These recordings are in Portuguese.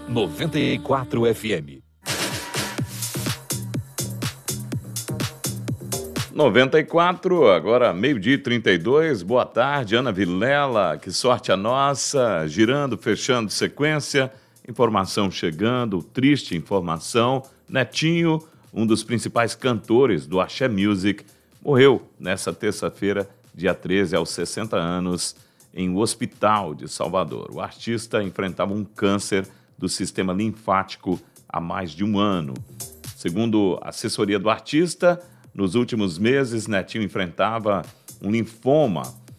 94 FM. 94, agora 12h32. Boa tarde, Ana Vilela. Que sorte a nossa. Girando, fechando sequência. Informação chegando, triste informação. Netinho, um dos principais cantores do Axé Music, morreu nessa terça-feira, dia 13, aos 60 anos, em um hospital de Salvador. O artista enfrentava um câncer do sistema linfático há mais de um ano. Segundo a assessoria do artista, nos últimos meses, Netinho enfrentava um linfoma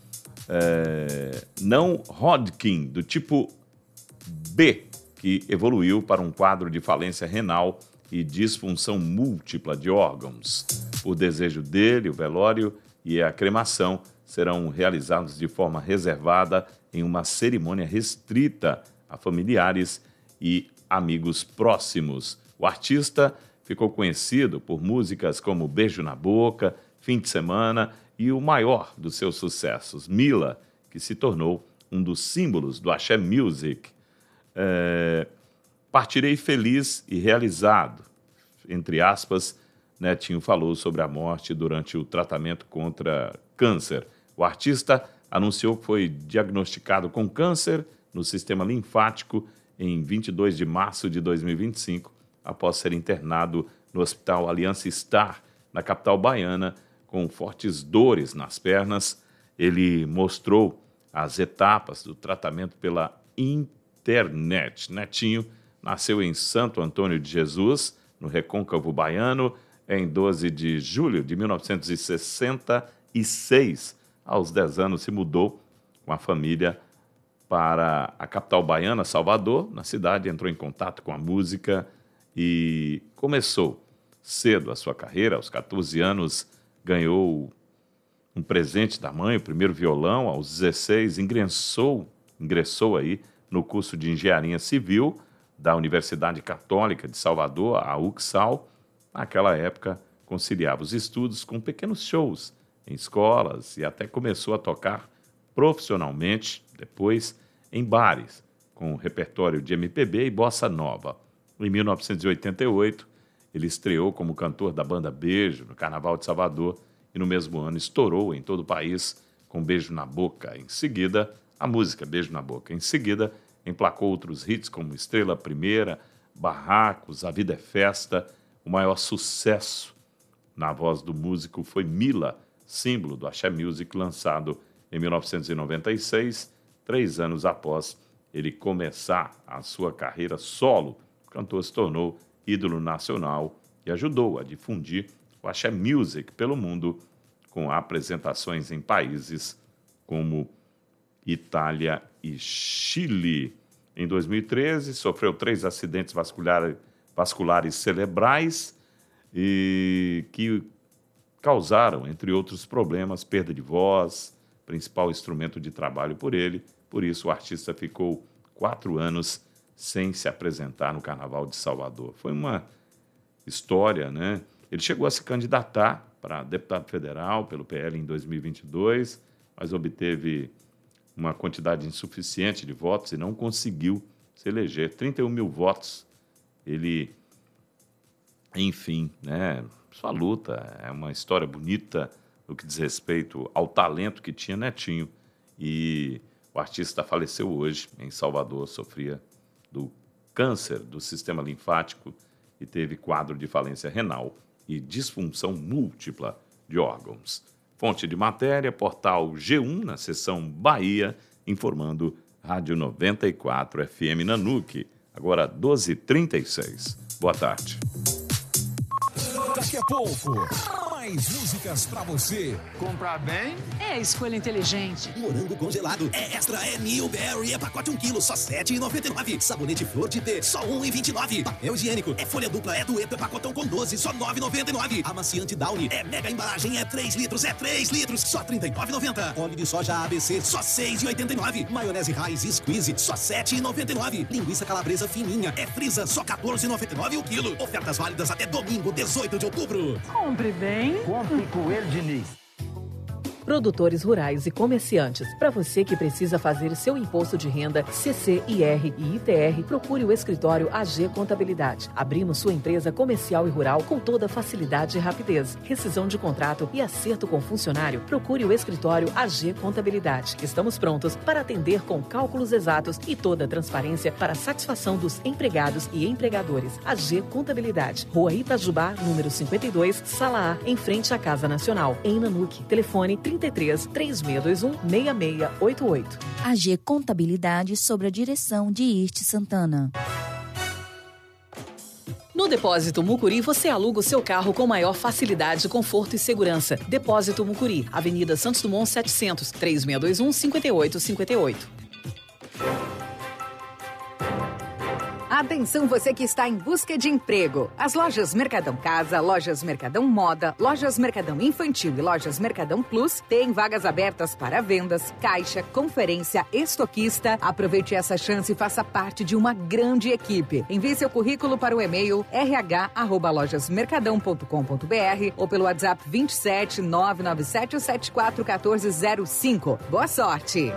não Hodgkin, do tipo B, que evoluiu para um quadro de falência renal e disfunção múltipla de órgãos. O desejo dele, o velório e a cremação serão realizados de forma reservada em uma cerimônia restrita a familiares e amigos próximos. O artista ficou conhecido por músicas como Beijo na Boca, Fim de Semana e o maior dos seus sucessos, Mila, que se tornou um dos símbolos do Axé Music. Partirei feliz e realizado, entre aspas, Netinho falou sobre a morte durante o tratamento contra câncer. O artista anunciou que foi diagnosticado com câncer no sistema linfático em 22 de março de 2025, após ser internado no Hospital Aliança Star, na capital baiana, com fortes dores nas pernas. Ele mostrou as etapas do tratamento pela internet. Netinho nasceu em Santo Antônio de Jesus, no Recôncavo Baiano, em 12 de julho de 1966. Aos 10 anos se mudou com a família para a capital baiana, Salvador. Na cidade entrou em contato com a música e começou cedo a sua carreira. Aos 14 anos ganhou um presente da mãe, o primeiro violão. Aos 16 ingressou aí no curso de Engenharia Civil da Universidade Católica de Salvador, a UCSAL. Naquela época, conciliava os estudos com pequenos shows em escolas e até começou a tocar profissionalmente, depois, em bares, com repertório de MPB e bossa nova. Em 1988, ele estreou como cantor da banda Beijo, no Carnaval de Salvador, e no mesmo ano estourou em todo o país com Beijo na Boca. Em seguida, a música Beijo na Boca. Em seguida, emplacou outros hits como Estrela Primeira, Barracos, A Vida é Festa. O maior sucesso na voz do músico foi Mila, símbolo do Axé Music, lançado em 1996, 3 anos após ele começar a sua carreira solo. O cantor se tornou ídolo nacional e ajudou a difundir o Axé Music pelo mundo, com apresentações em países como Itália e Chile. Em 2013, sofreu 3 acidentes vasculares cerebrais e que causaram, entre outros problemas, perda de voz, principal instrumento de trabalho por ele. Por isso, o artista ficou 4 anos sem se apresentar no Carnaval de Salvador. Foi uma história, né? Ele chegou a se candidatar para deputado federal pelo PL em 2022, mas obteve uma quantidade insuficiente de votos e não conseguiu se eleger. 31 mil votos. Ele, enfim, né? Sua luta é uma história bonita no que diz respeito ao talento que tinha Netinho. E o artista faleceu hoje em Salvador, sofria do câncer do sistema linfático e teve quadro de falência renal e disfunção múltipla de órgãos. Fonte de matéria, portal G1, na seção Bahia, informando Rádio 94 FM Nanuque. Agora 12h36. Boa tarde. Daqui a pouco, mais músicas pra você. Comprar bem é escolha inteligente. Morango congelado é extra, é Newberry, é pacote 1 kg, só R$ 7,99. Sabonete Flor de T, só R$ 1,29. Papel higiênico, é folha dupla, é dueto, é pacotão com 12, só R$ 9,99. Amaciante Downy, é mega embalagem, é 3 litros, só R$ 39,90. Óleo de soja ABC, só R$ 6,89. Maionese Raiz Squeeze, só R$ 7,99. Linguiça calabresa fininha, é frisa, só R$ 14,99 o quilo. Ofertas válidas até domingo, 18 de outubro. Compre bem. Compre com ele, Diniz. produtores rurais e comerciantes. Para você que precisa fazer seu imposto de renda, CCIR e ITR, procure o escritório AG Contabilidade. Abrimos sua empresa comercial e rural com toda facilidade e rapidez. Rescisão de contrato e acerto com funcionário, procure o escritório AG Contabilidade. Estamos prontos para atender com cálculos exatos e toda a transparência para a satisfação dos empregados e empregadores. AG Contabilidade, Rua Itajubá, número 52, Sala A, em frente à Casa Nacional, em Nanuque. Telefone 33 3621 6688. AG Contabilidade, sob a direção de Irte Santana. No Depósito Mucuri, você aluga o seu carro com maior facilidade, conforto e segurança. Depósito Mucuri, Avenida Santos Dumont 700, 3621 5858. Atenção, você que está em busca de emprego. As lojas Mercadão Casa, lojas Mercadão Moda, lojas Mercadão Infantil e lojas Mercadão Plus têm vagas abertas para vendas, caixa, conferência, estoquista. Aproveite essa chance e faça parte de uma grande equipe. Envie seu currículo para o e-mail rh@lojasmercadão.com.br ou pelo WhatsApp 27 997 74 1405. Boa sorte!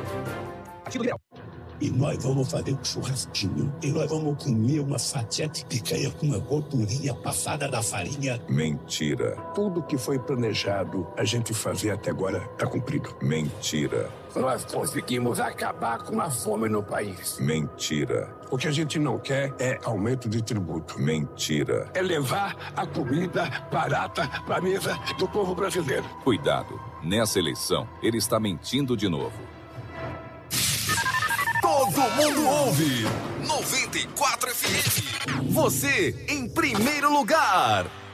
E nós vamos fazer um churrasquinho. E nós vamos comer uma fatia de picanha com uma gordurinha passada da farinha. Mentira. Tudo que foi planejado a gente fazer até agora está cumprido. Mentira. Nós conseguimos acabar com a fome no país. Mentira. O que a gente não quer é aumento de tributo. Mentira. É levar a comida barata para a mesa do povo brasileiro. Cuidado. Nessa eleição, ele está mentindo de novo. Todo mundo ouve 94 FM. Você em primeiro lugar.